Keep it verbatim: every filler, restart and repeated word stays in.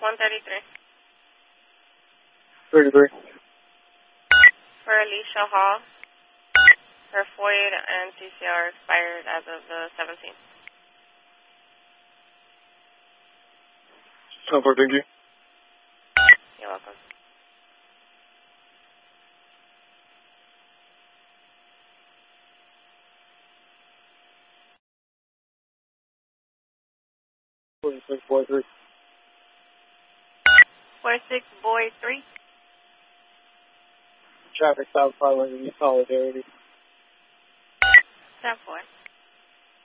one thirty-three. thirty-three. For Alicia Hall. Her FOID and C C R expired as of the seventeenth. ten four, thank you. You're welcome. forty-six, boy three. forty-six, boy three. Traffic stop following Solidarity. ten four.